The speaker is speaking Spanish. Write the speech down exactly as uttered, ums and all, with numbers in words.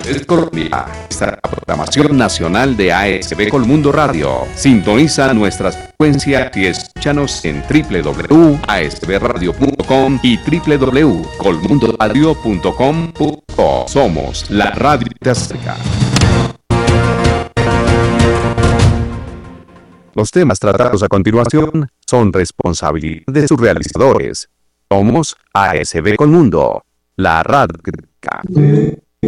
es Colombia. Esta es la programación nacional de A S B Colmundo Radio. Sintoniza nuestras frecuencias y escúchanos en doble u doble u doble u punto a s b radio punto com y doble u doble u doble u punto colmundo radio punto com punto co. Somos la radio que te acerca. Los temas tratados a continuación son responsabilidad de sus realizadores. Somos A S B Colmundo, la radio que te acerca.